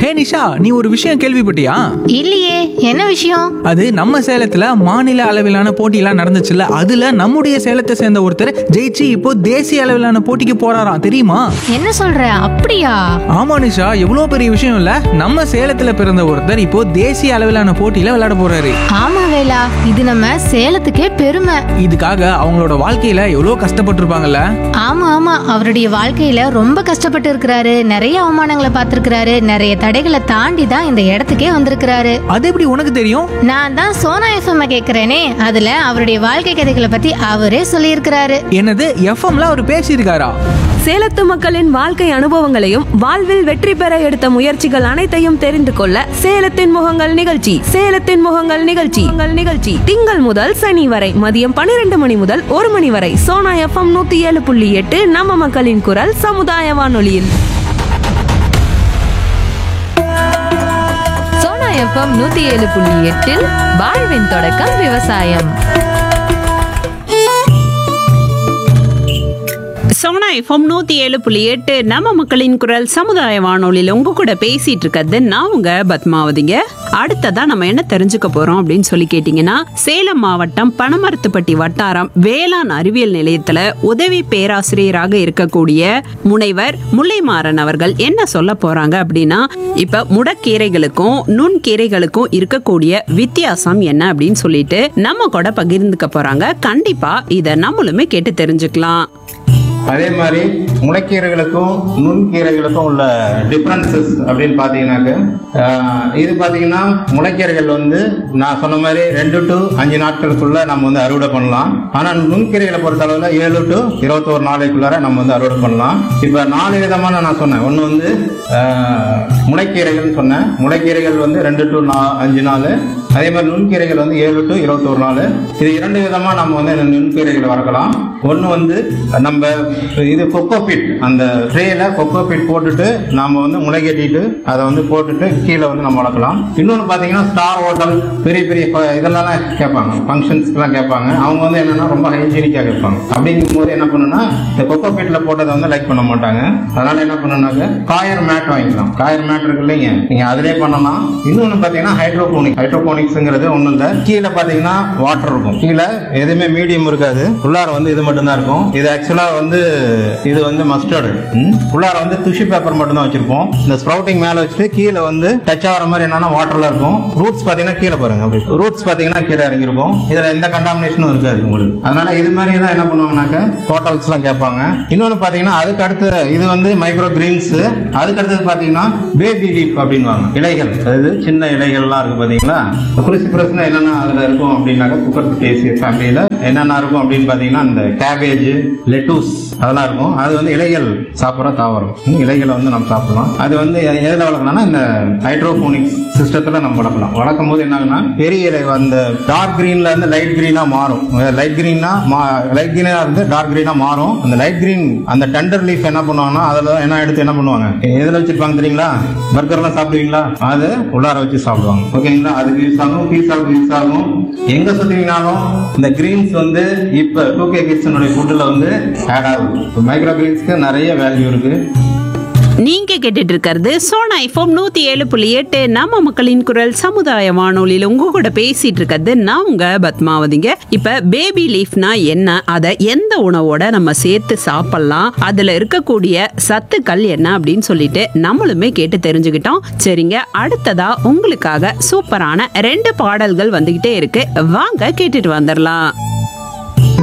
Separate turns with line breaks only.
ஹே நிஷா, நீ ஒரு விஷயம் கேள்விப்பட்டியா?
இல்லையே, என்ன விஷயம்?
அது நம்ம சேலத்துல மாநில அளவிலான போட்டியெல்லாம் நடந்துச்சுல்ல, அதுல நம்முடைய சேலத்தை சேர்ந்த ஒருத்தர் ஜெயிச்சு இப்போ தேசிய அளவிலான போட்டிக்கு போறாராம், தெரியுமா?
என்ன சொல்ற? அப்படியா?
ஆமா நிஷா, எவ்வளவு பெரிய விஷயம் இல்ல. நம்ம சேலத்துல பிறந்த ஒருத்தர் இப்போ தேசிய அளவிலான போட்டியில விளையாட போறாரு.
ஆமா வேலா, இது நம்ம சேலத்துக்கே பெருமை.
இதுக்காக அவங்களோட வாழ்க்கையில எவ்வளவு கஷ்டப்பட்டிருப்பாங்கல்ல.
ஆமா ஆமா, அவருடைய வாழ்க்கையில ரொம்ப கஷ்டப்பட்டு இருக்கிறாரு. நிறைய அவமானங்களை பார்த்திருக்கிறாரு. நிறைய தடைகளை தாண்டி தான் இந்த இடத்துக்கே வந்திருக்கிறாரு.
அது எப்படி உனக்கு தெரியும்?
நான் தான் சோனா எஃப்எம் கேக்குறேனே, அதுல அவருடைய வாழ்க்கை கதைகளை பத்தி அவரே சொல்லியிருக்கிறாரு.
என்னது, எஃப்எம்ல அவர் பேசியிருக்காரா?
சேலத்து மக்களின் வாழ்க்கை அனுபவங்களையும் வாழ்வில் வெற்றி பெற எடுத்த முயற்சிகள் அனைத்தையும் தெரிந்து கொள்ள சேலத்தின் முகங்கள் நிகழ்ச்சி திங்கள் முதல் சனி வரை மதியம் 12 மணி முதல் 1 மணி வரை சோனா எஃப்எம் 107.8 நம்ம மக்களின் குரல் சமுதாய வானொலியில்.
சோனா எஃப்எம் 107.8 வாழ்வின் தொடக்கம் விவசாயம்.
சோனா எஃப்எம் 107.8 நம்ம மக்களின் குரல் சமுதாய வானொலியில் உங்க கூட பேசிட்டு இருக்கிறது நான் உங்க பத்மாவதிங்க. அடுத்ததா நம்ம என்ன தெரிஞ்சுக்க போறோம் அப்படின்னு சொல்லி கேட்டீங்கன்னா, சேலம் மாவட்டம் பனமரத்துப்பட்டி வட்டாரம் வேளாண் அறிவியல் நிலையத்துல உதவி பேராசிரியராக இருக்கக்கூடிய முனைவர் முல்லைமாறன் அவர்கள் என்ன சொல்ல போறாங்க அப்படின்னா, இப்ப முடக்கீரைகளுக்கும் நுண்கீரைகளுக்கும் இருக்கக்கூடிய வித்தியாசம் என்ன அப்படின்னு சொல்லிட்டு நம்ம கூட பகிர்ந்துக்க போறாங்க. கண்டிப்பா இத நம்மளுமே கேட்டு தெரிஞ்சுக்கலாம்.
அதே மாதிரி முளைக்கீரைகளுக்கும் நுண்கீரைகளுக்கும் உள்ள டிஃபரன்சஸ் அப்படின்னு பார்த்தீங்கன்னாக்க, இது பார்த்தீங்கன்னா முளைக்கீரைகள் வந்து நான் சொன்ன மாதிரி 2 to 5 நாட்களுக்குள்ள நம்ம வந்து அறுவடை பண்ணலாம். ஆனால் நுண்கீரைகளை பொறுத்த அளவில் 7 to 21 நாளைக்குள்ளார நம்ம வந்து அறுவடை பண்ணலாம். இப்போ 4 விதமான நான் சொன்னேன். ஒன்று வந்து முளைக்கீரைகள் சொன்னேன். முளைக்கீரைகள் வந்து 2 to 5 நாள். அதே மாதிரி நுண்கீரைகள் வந்து 7 to 21 நாள். இது 2 விதமாக நம்ம வந்து நுண்கீரைகளை வளர்க்கலாம். ஒன்று வந்து நம்ம இது கொக்கோபீட், அந்த ட்ரேல கொக்கோபீட் போட்டுட்டு நாம வந்து முளைகட்டிட்டு அதை வந்து போட்டுட்டு கீழே வந்து நம்ம வளர்க்கலாம். இன்னொன்று பார்த்தீங்கன்னா ஸ்டார் ஹோட்டல் பெரிய பெரிய இதெல்லாம் கேட்பாங்க, ஃபங்க்ஷன்ஸ்க்குலாம் கேட்பாங்க. அவங்க வந்து என்னன்னா ரொம்ப ஹைஜீனிக்காக கேட்பாங்க. அப்படிங்கும் போது என்ன பண்ணுன்னா, இந்த கொக்கோபீட்ல போட்டதை வந்து லைக் பண்ண மாட்டாங்க. அதனால என்ன பண்ணுனாக்க காயர் மேட் வாங்கிக்கலாம். காயர் மேட் இருக்கு இல்லைங்க, நீங்க அதிலே பண்ணலாம். இன்னொன்று பார்த்தீங்கன்னா ஹைட்ரோபோனிக்ஸ்ங்கிறது ஒன்றும் இல்லை. கீழே பார்த்தீங்கன்னா வாட்டர் இருக்கும், கீழே எதுவுமே மீடியம் இருக்காது, உள்ளார வந்து இது மட்டும் தான் இருக்கும். இது ஆக்சுவலா வந்து இது வந்து மஸ்டர்டு, உள்ளார வந்து டிஷ்யூ பேப்பர் மட்டும் தான் வச்சிருப்போம். இந்த ஸ்ப்ரவுட்டிங் மேல வச்சுட்டு கீழே வந்து டச் ஆகிற மாதிரி என்னன்னா வாட்டர்ல இருக்கும். ரூட்ஸ் பாத்தீங்கன்னா கீழே பாருங்க, அப்படி ரூட்ஸ் பாத்தீங்கன்னா கீழே இறங்கிருக்கும். இதுல எந்த கண்டாமினேஷனும் இருக்காது உங்களுக்கு. அதனால இது மாதிரி தான் என்ன பண்ணுவாங்கன்னாக்க டோட்டல்ஸ் எல்லாம் கேட்பாங்க. இன்னொன்னு பாத்தீங்கன்னா அதுக்கு அடுத்து இது வந்து மைக்ரோ கிரீன்ஸ். அதுக்கு அடுத்தது பாத்தீங்கன்னா பேபி லீஃப் அப்படின்வாங்க, இலைகள். அதாவது சின்ன இலைகள்லாம் இருக்கு பாத்தீங்களா. குருசிபுரஸ்னா என்னென்ன அதுல இருக்கும் அப்படின்னாக்க, குக்கர் டேசிய ஃபேமிலியில என்னென்ன இருக்கும் அப்படின்னு பாத்தீங்கன்னா, இந்த கேபேஜ், லெட்டூஸ் அதெல்லாம் இருக்கும். அது வந்து இலைகள் சாப்பிட்ற தாவரம். இலைகளை வந்து நம்ம சாப்பிடலாம். அது வந்து எதில் வளர்க்கலாம்னா, இந்த ஹைட்ரோபோனிக்ஸ் சிஸ்டத்துல நம்ம வளர்க்கலாம். வளர்க்கும் போது என்ன ஆகுனா, பெரிய இலை அந்த டார்க் கிரீன்ல இருந்து லைட் கிரீனா மாறும். லைட் கிரீனா இருந்து டார்க் கிரீனா மாறும். அந்த லைட் கிரீன் அந்த டெண்டர் லீஃப் என்ன பண்ணுவாங்கன்னா, அதில் என்ன எடுத்து என்ன பண்ணுவாங்க, எதில் வச்சிருப்பாங்க தெரியுங்களா? பர்கர்லாம் சாப்பிடுவீங்களா, அது உள்ளார வச்சு சாப்பிடுவாங்க. ஓகேங்களா? அதுக்கு யூஸ் ஆகும், பீஸாவுக்கு யூஸ் ஆகும். எங்க சுத்தினாலும் இந்த கிரீன்ஸ் வந்து இப்ப 2K கிட்ஸனுடைய ஃபுட்ல வந்து ஆட் ஆகுது. மைக்ரோ கிரீன்ஸ்க்கு நிறைய வேல்யூ இருக்கு.
நீங்க கேட்டுட்டு இருக்கிறது சோனா எஃப்எம் 107.8 நம்ம மக்களின் குரல் சமுதாய வானொலியில் உங்க கூட பேசிட்டு இருக்கிறது நான் உங்க பத்மாவதிங்க. இப்ப பேபி லீஃப்னா என்ன, அதை எந்த உணவோட நம்ம சேர்த்து சாப்பிடலாம், அதுல இருக்கக்கூடிய சத்துக்கள் என்ன அப்படின்னு சொல்லிட்டு நம்மளுமே கேட்டு தெரிஞ்சுக்கிட்டோம். சரிங்க, அடுத்ததா உங்களுக்காக சூப்பரான 2 பாடல்கள் வந்துகிட்டே இருக்கு, வாங்க கேட்டுட்டு வந்துடலாம்.